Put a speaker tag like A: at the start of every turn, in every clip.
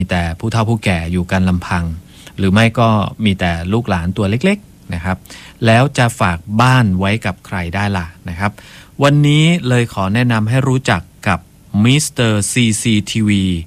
A: มีแต่ผู้เฒ่าผู้แก่อยู่กันลำพังหรือไม่ก็มีแต่ลูกหลานตัวเล็กๆนะครับแล้วจะฝากบ้านไว้กับใครได้ล่ะนะครับวันนี้เลยขอแนะนำให้รู้จักกับ Mr. CCTV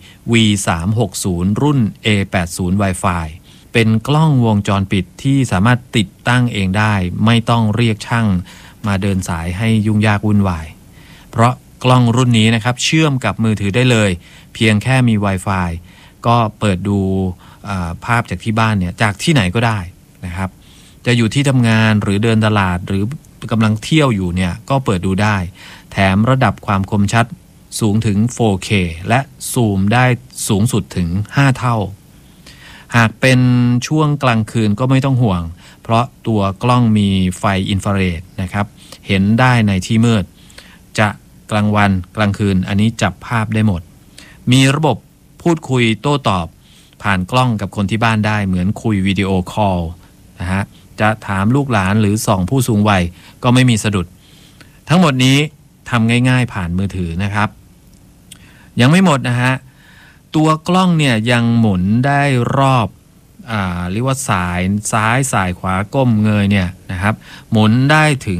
A: V360 รุ่น A80 Wi-Fi เป็นกล้องวงจรปิดที่สามารถติดตั้งเองได้ไม่ต้องเรียกช่างมาเดินสายให้ยุ่งยากวุ่นวายเพราะกล้องรุ่นนี้นะครับเชื่อมกับมือถือได้เลยเพียงแค่มี Wi-Fi ก็เปิดดูภาพจากที่บ้านเนี่ยจากที่ไหนก็ได้นะครับจะอยู่ที่ทำงานหรือเดินตลาดหรือกำลังเที่ยวอยู่เนี่ยก็เปิดดูได้แถมระดับความคมชัดสูงถึง 4K และซูมได้สูงสุดถึง5 เท่าหากเป็นช่วงกลางคืนก็ไม่ต้องห่วงเพราะตัวกล้องมีไฟอินฟราเรดนะครับเห็นได้ในที่มืดจะกลางวันกลางคืนอันนี้จับภาพได้หมดมีระบบพูดคุยโต้ตอบผ่านกล้องกับคนที่บ้านได้เหมือนคุยวิดีโอคอลนะฮะจะถามลูกหลานหรือส่องผู้สูงวัยก็ไม่มีสะดุดทั้งหมดนี้ทำง่ายๆผ่านมือถือนะครับยังไม่หมดนะฮะตัวกล้องเนี่ยยังหมุนได้รอบเรียกว่าสายซ้ายสายขวาก้มเงยเนี่ยนะครับหมุนได้ถึง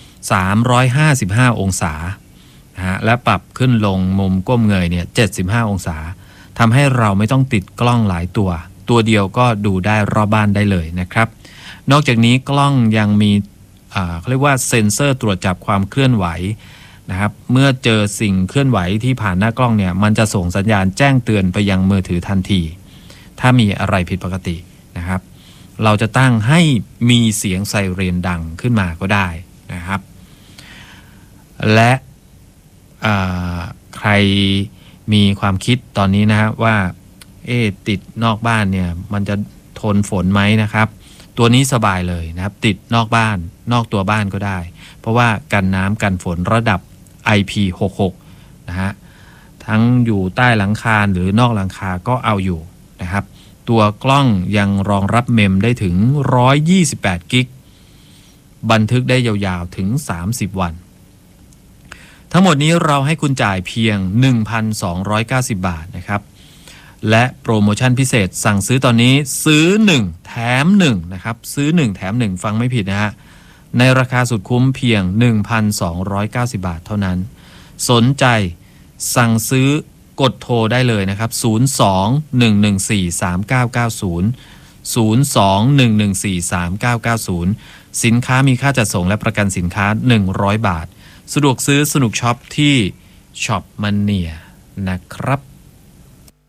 A: 355องศานะฮะและปรับขึ้นลงมุมก้มเงยเนี่ย75องศาทำให้เราไม่ต้องติดกล้องหลายตัวเดียวก็ดูได้รอบบ้านได้เลยนะครับนอกจากนี้กล้องยังมีเขาเรียกว่าเซ็นเซอร์ตรวจจับความเคลื่อนไหวนะครับเมื่อเจอสิ่งเคลื่อนไหวที่ผ่านหน้ากล้องเนี่ยมันจะส่งสัญญาณแจ้งเตือนไปยังมือถือทันทีถ้ามีอะไรผิดปกตินะครับเราจะตั้งให้มีเสียงไซเรนดังขึ้นมาก็ได้นะครับและใครมีความคิดตอนนี้นะว่าติดนอกบ้านเนี่ยมันจะทนฝนไหมนะครับตัวนี้สบายเลยนะครับติดนอกบ้านนอกตัวบ้านก็ได้เพราะว่ากันน้ำกันฝนระดับ IP66 นะฮะทั้งอยู่ใต้หลังคาหรือนอกหลังคาก็เอาอยู่นะครับตัวกล้องยังรองรับเมมได้ถึง128กิกบันทึกได้ยาวๆถึง30วันทั้งหมดนี้เราให้คุณจ่ายเพียง 1,290 บาทนะครับและโปรโมชั่นพิเศษสั่งซื้อตอนนี้ซื้อ1แถม1นะครับซื้อ1แถม1ฟังไม่ผิดนะฮะในราคาสุดคุ้มเพียง 1,290 บาทเท่านั้นสนใจสั่งซื้อกดโทรได้เลยนะครับ02-114-3990 02-114-3990 สินค้ามีค่าจัดส่งและประกันสินค้า100 บาทสะดวกซื้อสนุกช็อปที่ช็อปมันเนียนะครับ